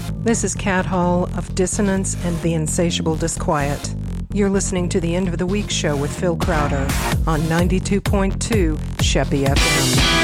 This is Kat Hall of Dissonance and the Insatiable Disquiet. You're listening to the End of the Week show with Phil Crowder on 92.2 Sheppy FM.